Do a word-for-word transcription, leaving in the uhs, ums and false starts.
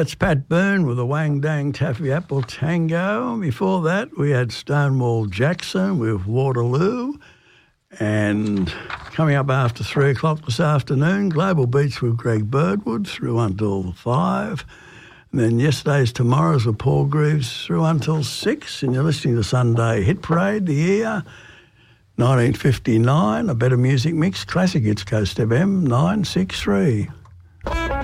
That's Pat Boone with the Wang Dang Taffy Apple Tango. Before that, we had Stonewall Jackson with Waterloo. And coming up after three o'clock this afternoon, Global Beats with Greg Birdwood through until five. And then yesterday's Tomorrow's with Paul Greaves through until six. And you're listening to Sunday Hit Parade, the year nineteen fifty-nine, a better music mix, classic hits, Coast F M nine six three.